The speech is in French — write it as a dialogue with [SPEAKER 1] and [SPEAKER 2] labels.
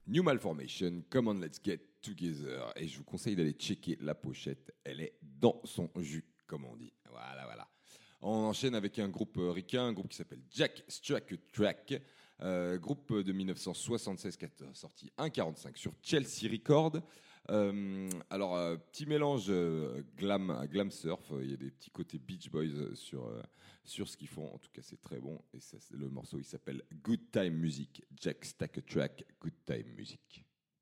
[SPEAKER 1] New Malformation, Come on, let's get together. Et je vous conseille d'aller checker la pochette. Elle est dans son jus, comme on dit. Voilà. On enchaîne avec un groupe ricain, un groupe qui s'appelle Jack Struck a Track. Groupe de 1976 qui a sorti 1,45 sur Chelsea Records. Petit mélange glam surf. Il y a des petits côtés Beach Boys sur ce qu'ils font. En tout cas, c'est très bon. Et ça, le morceau, il s'appelle Good Time Music. Jack Struck a Track, Good Time Music.